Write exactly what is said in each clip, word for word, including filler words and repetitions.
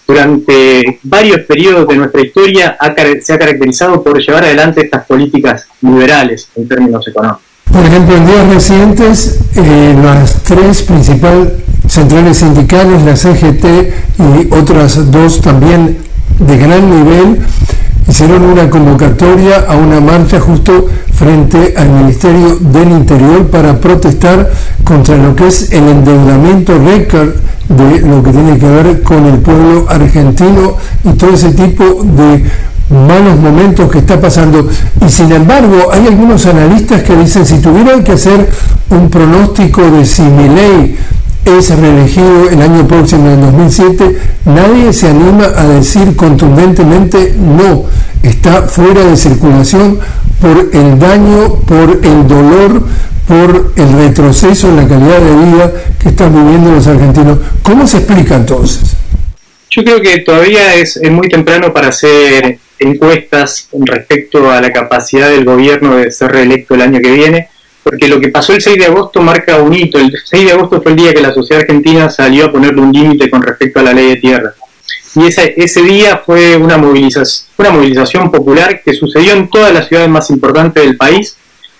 durante varios periodos de nuestra historia ha, se ha caracterizado por llevar adelante estas políticas liberales en términos económicos. Por ejemplo, en días recientes, eh, las tres principales centrales sindicales, la C G T y otras dos también de gran nivel, hicieron una convocatoria a una marcha justo frente al Ministerio del Interior para protestar contra lo que es el endeudamiento récord de lo que tiene que ver con el pueblo argentino y todo ese tipo de malos momentos que está pasando. Y sin embargo, hay algunos analistas que dicen, si tuvieran que hacer un pronóstico de si Milei es reelegido el año próximo, en el dos mil siete, nadie se anima a decir contundentemente no, está fuera de circulación por el daño, por el dolor, por el retroceso en la calidad de vida que están viviendo los argentinos. ¿Cómo se explica entonces? Yo creo que todavía es, es muy temprano para hacer encuestas respecto a la capacidad del gobierno de ser reelecto el año que viene, porque lo que pasó el seis de agosto marca un hito. El seis de agosto fue el día que la sociedad argentina salió a ponerle un límite con respecto a la ley de tierra. Y ese, ese día fue una movilización, una movilización popular que sucedió en todas las ciudades más importantes del país,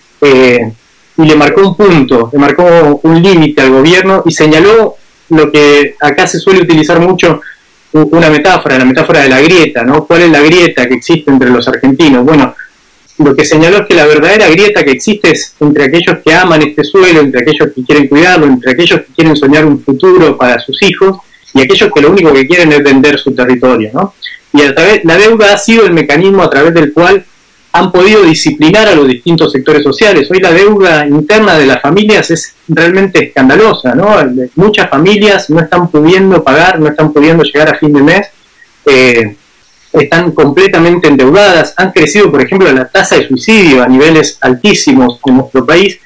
eh, y le marcó un punto, le marcó un límite al gobierno y señaló lo que acá se suele utilizar mucho, una metáfora, la metáfora de la grieta, ¿no? ¿Cuál es la grieta que existe entre los argentinos? Bueno, lo que señaló es que la verdadera grieta que existe es entre aquellos que aman este suelo, entre aquellos que quieren cuidarlo, entre aquellos que quieren soñar un futuro para sus hijos y aquellos que lo único que quieren es vender su territorio, ¿no? Y a través, la deuda ha sido el mecanismo a través del cual han podido disciplinar a los distintos sectores sociales. Hoy la deuda interna de las familias es realmente escandalosa, ¿no? Muchas familias no están pudiendo pagar, no están pudiendo llegar a fin de mes, eh, están completamente endeudadas, han crecido, por ejemplo, la tasa de suicidio a niveles altísimos en nuestro país,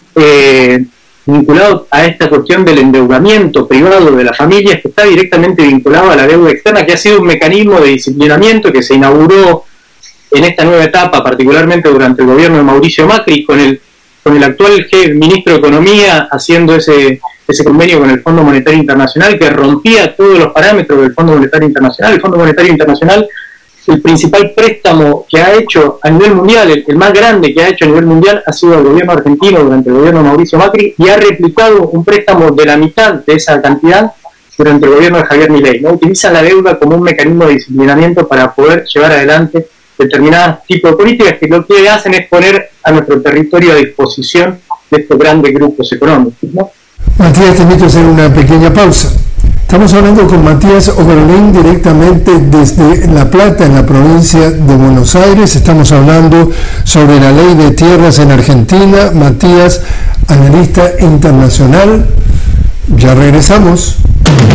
eh, vinculado a esta cuestión del endeudamiento privado de las familias, que está directamente vinculado a la deuda externa, que ha sido un mecanismo de disciplinamiento que se inauguró en esta nueva etapa, particularmente durante el gobierno de Mauricio Macri, con el con el actual ministro de Economía haciendo ese, ese convenio con el Fondo Monetario Internacional que rompía todos los parámetros del Fondo Monetario Internacional. El Fondo Monetario Internacional, el principal préstamo que ha hecho a nivel mundial, el, el más grande que ha hecho a nivel mundial, ha sido el gobierno argentino durante el gobierno de Mauricio Macri, y ha replicado un préstamo de la mitad de esa cantidad durante el gobierno de Javier Milei, ¿no? Utilizan la deuda como un mecanismo de disciplinamiento para poder llevar adelante determinados tipos de políticas que lo que hacen es poner a nuestro territorio a disposición de estos grandes grupos económicos, ¿no? Matías, te invito a hacer una pequeña pausa. Estamos hablando con Matías Oberlin directamente desde La Plata, en la provincia de Buenos Aires. Estamos hablando sobre la ley de tierras en Argentina. Matías, analista internacional. Ya regresamos.